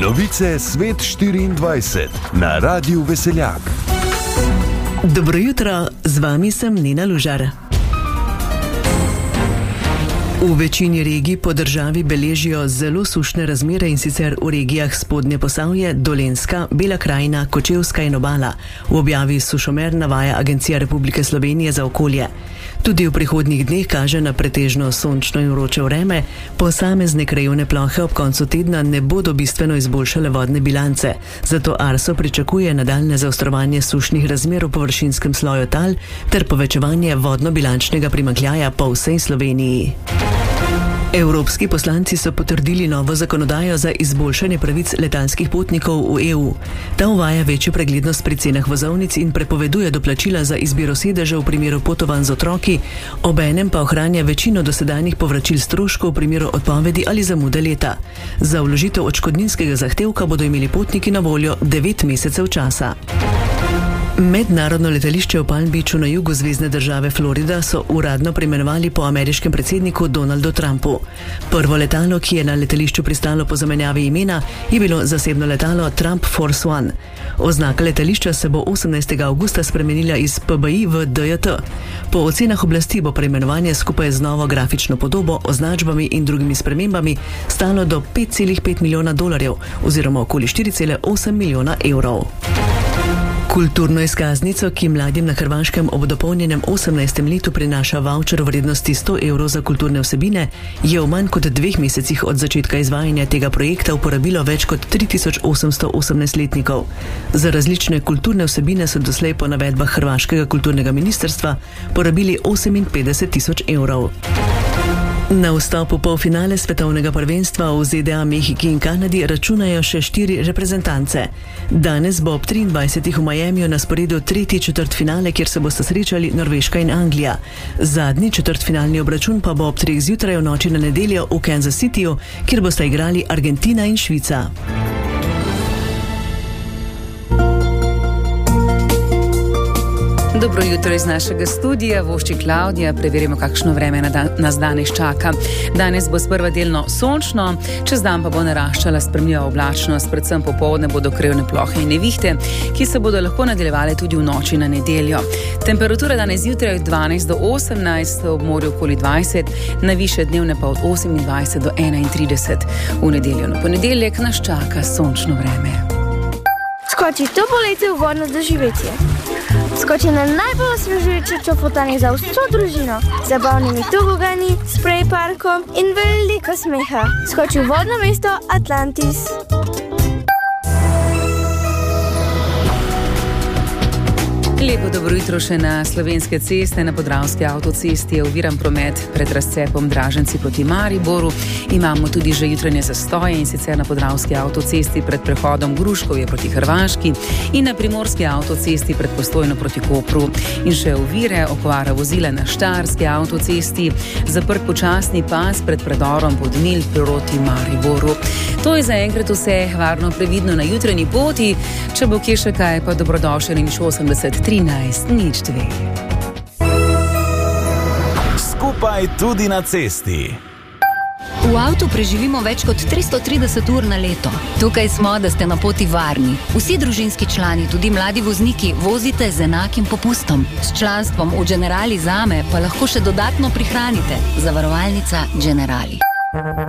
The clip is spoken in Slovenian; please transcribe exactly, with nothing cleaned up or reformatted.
Novice Svet štiriindvajset na Radiu Veseljak. Dobro jutro, z vami sem Nina Lužar. V večini regij po državi beležijo zelo sušne razmere, in sicer v regijah Spodnje Posavje, Dolenjska, Bela krajina, Kočevska in Obala. V objavi Sušomer navaja Agencija Republike Slovenije za okolje. Tudi v prihodnjih dneh kaže na pretežno sončno in vroče vreme, posamezne krajevne plohe ob koncu tedna ne bodo bistveno izboljšale vodne bilance, zato Arso pričakuje nadaljne zaostrovanje sušnih razmer v površinskem sloju tal ter povečevanje vodno-bilančnega primanjkljaja po vsej Sloveniji. Evropski poslanci so potrdili novo zakonodajo za izboljšanje pravic letalskih potnikov v E U. Ta uvaja večjo preglednost pri cenah vozovnic in prepoveduje doplačila za izbiro sedeža v primeru potovanj z otroki, obenem pa ohranja večino dosedanjih povračil stroškov v primeru odpovedi ali zamude leta. Za vložitev odškodninskega zahtevka bodo imeli potniki na voljo devet mesecev časa. Mednarodno letališče v Palm Beachu na jugu zvezne države Florida so uradno preimenovali po ameriškem predsedniku Donaldu Trumpu. Prvo letalo, ki je na letališču pristalo po zamenjavi imena, je bilo zasebno letalo Trump Force One. Oznaka letališča se bo osemnajstega avgusta spremenila iz P B I v D J T. Po ocenah oblasti bo preimenovanje skupaj z novo grafično podobo, označbami in drugimi spremembami stalo do pet celih pet milijona dolarjev oziroma okoli štiri cele osem milijona evrov. Kulturno izkaznico, ki mladim na Hrvaškem ob dopolnjenem osemnajstem letu prinaša vavčer v vrednosti sto evrov za kulturne vsebine, je v manj kot dveh mesecih od začetka izvajanja tega projekta uporabilo več kot tri tisoč osemsto osemnajstletnikov. Za različne kulturne vsebine so doslej po navedbah Hrvaškega kulturnega ministrstva porabili oseminpetdeset tisoč evrov. Na vstop v polfinale svetovnega prvenstva v Z D A, Mehiki in Kanadi računajo še štiri reprezentance. Danes bo ob triindvajsetih v Miamiju na sporedu tretji četrtfinale, kjer se bosta srečali Norveška in Anglija. Zadnji četrtfinalni obračun pa bo ob treh zjutraj v noči na nedeljo v Kansas Cityju, kjer bosta igrali Argentina in Švica. Dobro jutro iz našega studija, vošči Klaudija, preverimo, kakšno vreme nas danes čaka. Danes bo sprva delno sončno, čez dan pa bo naraščala spremljiva oblačnost, predvsem popoldne bodo krajevne plohe in nevihte, ki se bodo lahko nadaljevale tudi v noči na nedeljo. Temperatura danes zjutraj od dvanajst do osemnajst, ob morju okoli dvajset, na više dnevne pa od osemindvajset do enaintrideset. V nedeljo na ponedeljek nas čaka sončno vreme. Skoči to poletje v vodno doživetje. Skoči na najbolj osvežujoče čofotanje za vso družino, z zabavnimi tobogani, sprej parkom in veliko smeha. Skoči v vodno mesto Atlantis. Lepo dobro jutro še na slovenske ceste. Na Podravski avtocesti je oviran promet pred razcepom Draženci proti Mariboru. Imamo tudi že jutranje zastoje, in sicer na Podravski avtocesti pred prehodom Gruškovje proti Hrvaški in na Primorski avtocesti pred Postojno proti Kopru. In še ovire, okvara vozila na Štajerski avtocesti, zaprt počasni pas pred predorom Podmilj proti Mariboru. To je zaenkrat vse, varno previdno na jutranji poti. Če bo kje še kaj, pa dobrodošli nič osemdeset trinajst nič dve. Skupaj tudi na cesti. V avtu preživimo več kot tristo trideset ur na leto. Tukaj smo, da ste na poti varni. Vsi družinski člani, tudi mladi vozniki, vozite z enakim popustom. S članstvom v Generali Zame pa lahko še dodatno prihranite. Zavarovalnica Generali.